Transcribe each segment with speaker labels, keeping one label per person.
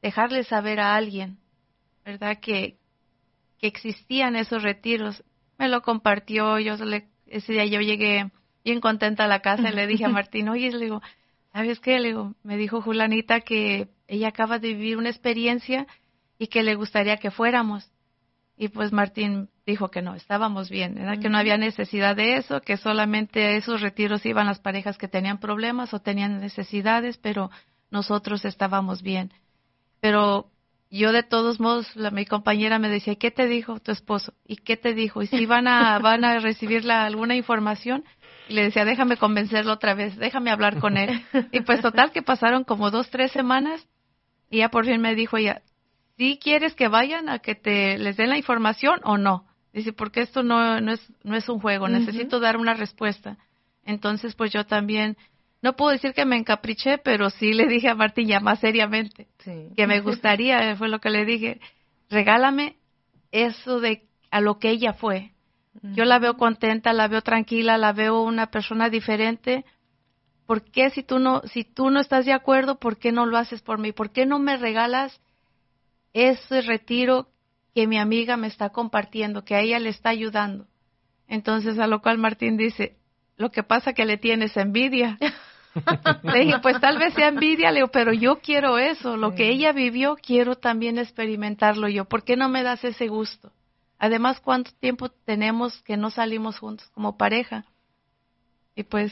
Speaker 1: dejarle saber a alguien, ¿verdad? Que existían esos retiros. Me lo compartió, ese día yo llegué bien contenta a la casa y le dije a Martín, oye, le digo, ¿sabes qué? Le digo, me dijo Julanita que ella acaba de vivir una experiencia y que le gustaría que fuéramos. Y pues Martín dijo que no, estábamos bien, ¿verdad? Que no había necesidad de eso, que solamente a esos retiros iban las parejas que tenían problemas o tenían necesidades, pero nosotros estábamos bien. Pero yo de todos modos, mi compañera me decía, ¿qué te dijo tu esposo? ¿Y qué te dijo? ¿Y si van a recibir alguna información? Y le decía, déjame convencerlo otra vez, déjame hablar con él. Y pues total que pasaron como 2-3 semanas y ya por fin me dijo ella, ¿sí quieres que vayan a que les den la información o no? Dice, porque esto no es un juego, necesito dar una respuesta. Entonces, pues yo también, no puedo decir que me encapriché, pero sí le dije a Martín ya más seriamente, que me gustaría, fue lo que le dije, regálame eso de a lo que ella fue. Yo la veo contenta, la veo tranquila, la veo una persona diferente. ¿Por qué si tú no estás de acuerdo, por qué no lo haces por mí? ¿Por qué no me regalas ese retiro que mi amiga me está compartiendo, que a ella le está ayudando? Entonces, a lo cual Martín dice, lo que pasa que le tienes envidia. Le dije, pues tal vez sea envidia, le digo, pero yo quiero eso, lo que ella vivió, quiero también experimentarlo yo. ¿Por qué no me das ese gusto? Además, ¿cuánto tiempo tenemos que no salimos juntos como pareja? Y pues...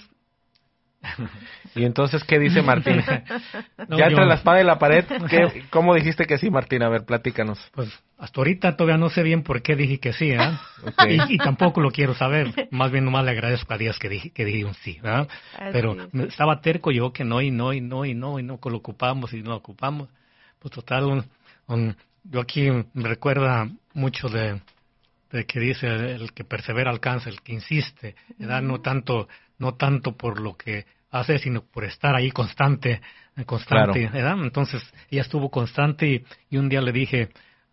Speaker 2: ¿Y entonces qué dice Martín? Ya entre la espada y la pared, ¿cómo dijiste que sí, Martín? A ver, platícanos.
Speaker 3: Pues hasta ahorita todavía no sé bien por qué dije que sí, ¿eh? Okay. Y tampoco lo quiero saber. Más bien nomás le agradezco a Dios que dije un sí, ¿verdad? Pero estaba terco yo que no, que lo ocupamos y no lo ocupamos. Pues total, yo aquí me recuerda mucho de que dice el que persevera alcanza, el que insiste, ¿verdad? No tanto por lo que hace, sino por estar ahí constante, claro. ¿Verdad? Entonces ella estuvo constante y un día le dije,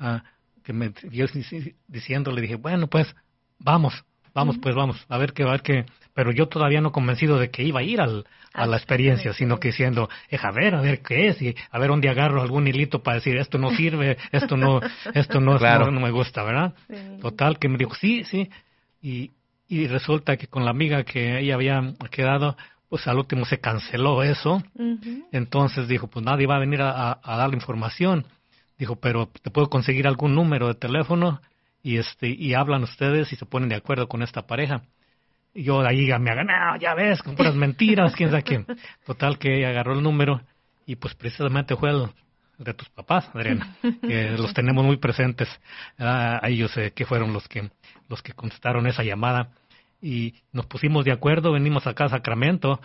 Speaker 3: yo diciendo, le dije, bueno, pues vamos, a ver qué, pero yo todavía no convencido de que iba a ir a la experiencia, sino que diciendo, a ver qué es, y a ver dónde agarro algún hilito para decir, esto no sirve, esto no, claro. no me gusta, ¿verdad? Sí. Total, que me dijo, sí, y resulta que con la amiga que ella había quedado, pues al último se canceló eso. Entonces dijo, pues nadie va a venir a dar la información. Dijo, pero te puedo conseguir algún número de teléfono y hablan ustedes y se ponen de acuerdo con esta pareja. Y yo de ahí me hagan, no, ya ves, con puras mentiras, quién sabe qué. Total que ella agarró el número y pues precisamente fue el de tus papás, Adriana, que los tenemos muy presentes. A ellos que fueron los que contestaron esa llamada. Y nos pusimos de acuerdo, venimos acá a Sacramento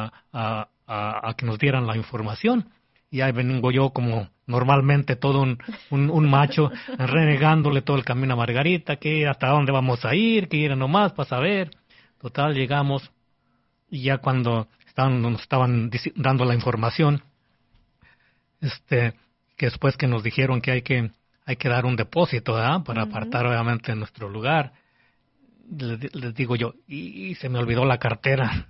Speaker 3: a que nos dieran la información. Y ahí vengo yo como normalmente todo un macho renegándole todo el camino a Margarita, que hasta dónde vamos a ir, que ir nomás para saber. Total, llegamos y ya cuando nos estaban dando la información, que después que nos dijeron que hay que dar un depósito, ¿verdad? Para apartar obviamente nuestro lugar. Les digo yo, y se me olvidó la cartera,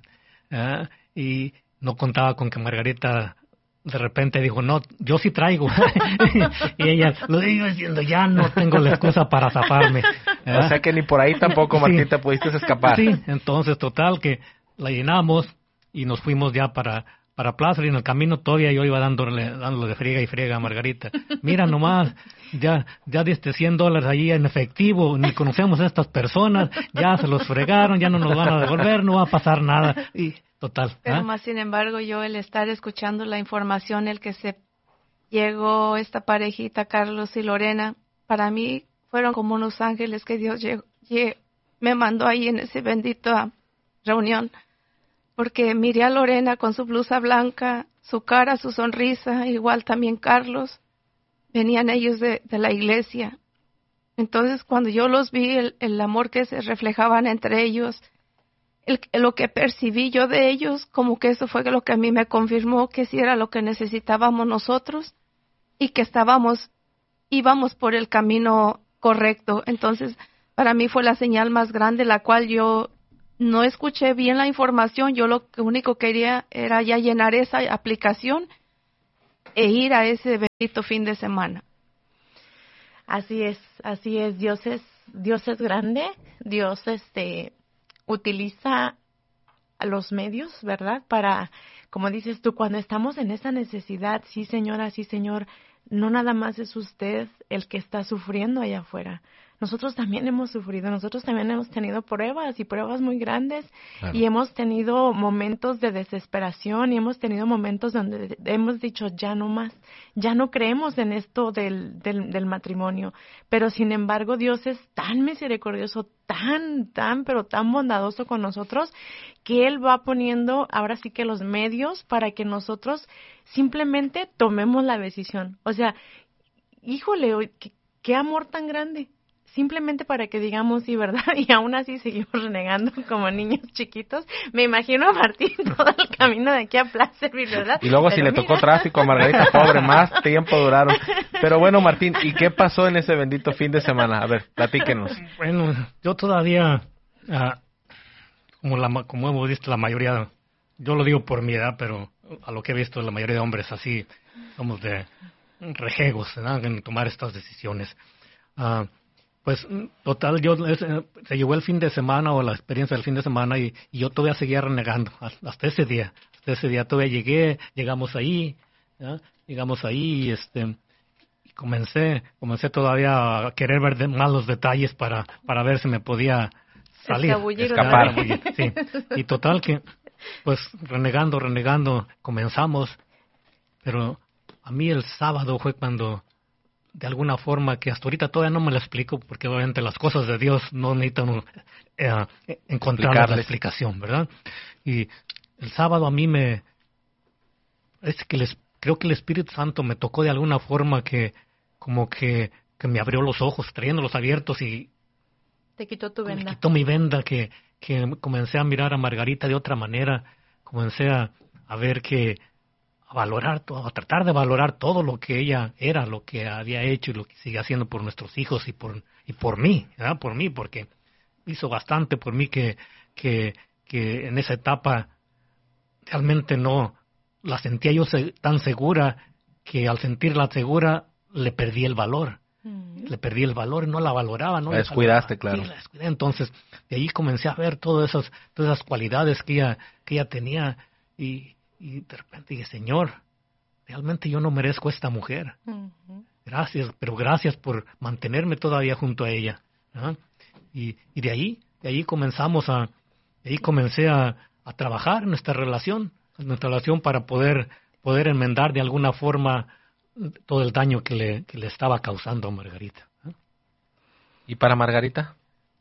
Speaker 3: y no contaba con que Margarita de repente dijo, no, yo sí traigo. Y ella lo iba diciendo, ya no tengo la excusa para zafarme.
Speaker 2: O sea que ni por ahí tampoco, Martín, te pudiste escapar.
Speaker 3: Sí, entonces total que la llenamos y nos fuimos ya para Plaza, y en el camino todavía yo iba dándole de friega y friega a Margarita. Mira nomás, ya diste $100 allí en efectivo, ni conocemos a estas personas, ya se los fregaron, ya no nos van a devolver, no va a pasar nada. Y total.
Speaker 1: Pero más sin embargo, yo el estar escuchando la información, el que se llegó esta parejita, Carlos y Lorena, para mí fueron como unos ángeles que Dios me mandó ahí en ese bendito reunión. Porque miré a Lorena con su blusa blanca, su cara, su sonrisa, igual también Carlos. Venían ellos de la iglesia. Entonces, cuando yo los vi, el amor que se reflejaban entre ellos, lo que percibí yo de ellos, como que eso fue lo que a mí me confirmó que sí era lo que necesitábamos nosotros y que íbamos por el camino correcto. Entonces, para mí fue la señal más grande, la cual yo no escuché bien la información. Yo lo único que quería era ya llenar esa aplicación e ir a ese bendito fin de semana.
Speaker 4: Así es. Dios es grande. Dios utiliza a los medios, ¿verdad? Para, como dices tú, cuando estamos en esa necesidad, sí, señora, sí, señor, no nada más es usted el que está sufriendo allá afuera. Nosotros también hemos sufrido, nosotros también hemos tenido pruebas y pruebas muy grandes. Claro. Y hemos tenido momentos de desesperación y hemos tenido momentos donde hemos dicho ya no más, ya no creemos en esto del matrimonio. Pero sin embargo Dios es tan misericordioso, pero tan bondadoso con nosotros, que Él va poniendo ahora sí que los medios para que nosotros simplemente tomemos la decisión. O sea, híjole, qué amor tan grande. Simplemente para que digamos sí, ¿verdad? Y aún así seguimos renegando como niños chiquitos. Me imagino a Martín todo el camino de aquí a Placerville, ¿verdad?
Speaker 2: Y luego si le tocó tráfico a Margarita, pobre, más tiempo duraron. Pero bueno, Martín, ¿y qué pasó en ese bendito fin de semana? A ver, platíquenos.
Speaker 3: Bueno, yo todavía, como hemos visto la mayoría, yo lo digo por mi edad, pero a lo que he visto la mayoría de hombres así, somos de rejegos, ¿verdad? En tomar estas decisiones. Pues, total, se llegó el fin de semana o la experiencia del fin de semana y yo todavía seguía renegando hasta ese día. Hasta ese día todavía llegamos ahí, ¿ya? Llegamos ahí y comencé todavía a querer ver más los detalles para ver si me podía salir.
Speaker 2: Escapar.
Speaker 3: Sí. Y total que, pues, renegando, comenzamos. Pero a mí el sábado fue cuando, de alguna forma que hasta ahorita todavía no me lo explico, porque obviamente las cosas de Dios no necesitan encontrar la explicación, ¿verdad? Y el sábado a mí creo que el Espíritu Santo me tocó de alguna forma que me abrió los ojos, trayéndolos abiertos, y
Speaker 4: te quitó tu venda.
Speaker 3: Quitó mi venda, que comencé a mirar a Margarita de otra manera, comencé a ver a valorar todo, a tratar de valorar todo lo que ella era, lo que había hecho y lo que sigue haciendo por nuestros hijos y por mí, ¿verdad? Por mí, porque hizo bastante por mí que en esa etapa realmente no la sentía yo tan segura, que al sentirla segura le perdí el valor. Le perdí el valor y no la valoraba, ¿no?
Speaker 2: La descuidaste, claro.
Speaker 3: Sí, la descuidé. Entonces, de ahí comencé a ver todas esas cualidades que ella tenía, y de repente dije, Señor, realmente yo no merezco esta mujer. Gracias, pero gracias por mantenerme todavía junto a ella. ¿Ah? Y de ahí comencé a trabajar en nuestra relación para poder enmendar de alguna forma todo el daño que le estaba causando a Margarita. ¿Ah?
Speaker 2: ¿Y para Margarita?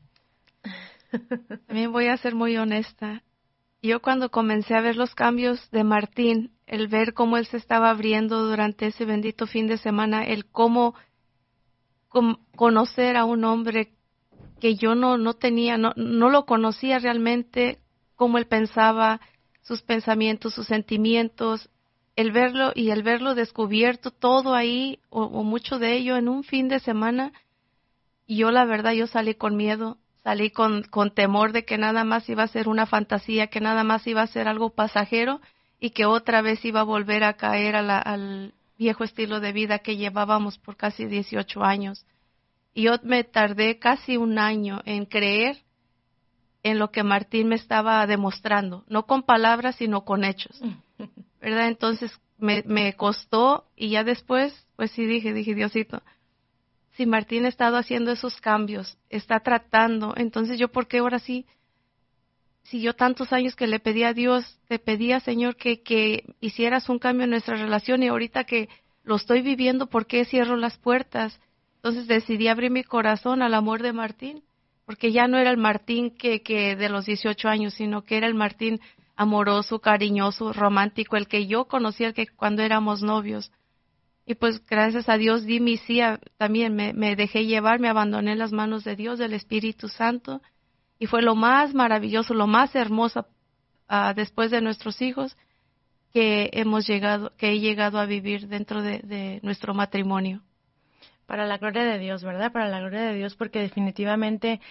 Speaker 1: También voy a ser muy honesta. Yo cuando comencé a ver los cambios de Martín, el ver cómo él se estaba abriendo durante ese bendito fin de semana, el cómo conocer a un hombre que yo no tenía, no lo conocía realmente, cómo él pensaba, sus pensamientos, sus sentimientos, el verlo descubierto todo ahí, o mucho de ello en un fin de semana. Y yo la verdad, yo salí con miedo. Salí con temor de que nada más iba a ser una fantasía, que nada más iba a ser algo pasajero y que otra vez iba a volver a caer al viejo estilo de vida que llevábamos por casi 18 años. Y yo me tardé casi un año en creer en lo que Martín me estaba demostrando, no con palabras, sino con hechos, ¿verdad? Entonces me costó, y ya después, pues sí dije, Diosito, si Martín ha estado haciendo esos cambios, está tratando, entonces yo, ¿por qué ahora sí? Si yo tantos años que le pedí a Dios, te pedía, Señor, que hicieras un cambio en nuestra relación, y ahorita que lo estoy viviendo, ¿por qué cierro las puertas? Entonces decidí abrir mi corazón al amor de Martín, porque ya no era el Martín que de los 18 años, sino que era el Martín amoroso, cariñoso, romántico, el que yo conocía, el que cuando éramos novios. Y pues gracias a Dios di mi sí, también me dejé llevar, me abandoné en las manos de Dios, del Espíritu Santo, y fue lo más maravilloso, lo más hermoso después de nuestros hijos que he llegado a vivir dentro de nuestro matrimonio.
Speaker 4: Para la gloria de Dios, ¿verdad? Para la gloria de Dios, porque definitivamente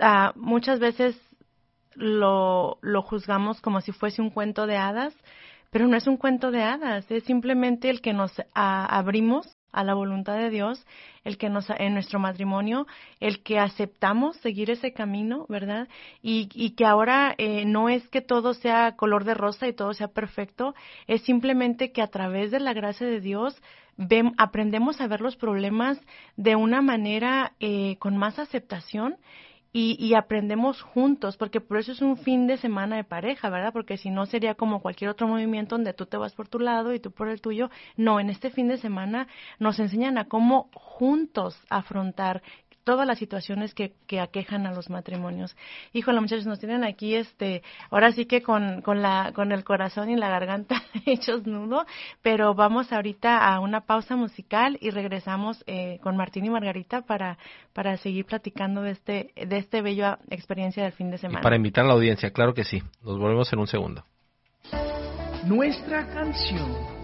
Speaker 4: muchas veces lo juzgamos como si fuese un cuento de hadas, pero no es un cuento de hadas, es simplemente el que nos abrimos a la voluntad de Dios, el que en nuestro matrimonio, el que aceptamos seguir ese camino, ¿verdad? Y que ahora no es que todo sea color de rosa y todo sea perfecto, es simplemente que a través de la gracia de Dios aprendemos a ver los problemas de una manera con más aceptación y aprendemos juntos, porque por eso es un fin de semana de pareja, ¿verdad? Porque si no sería como cualquier otro movimiento donde tú te vas por tu lado y tú por el tuyo. No, en este fin de semana nos enseñan a cómo juntos afrontar todas las situaciones que aquejan a los matrimonios. Híjole, muchachos, nos tienen aquí, ahora sí que con el corazón y la garganta hechos nudo, pero vamos ahorita a una pausa musical y regresamos con Martín y Margarita para seguir platicando de este bello experiencia del fin de semana.
Speaker 2: Y para invitar a la audiencia, claro que sí. Nos volvemos en un segundo.
Speaker 5: Nuestra canción.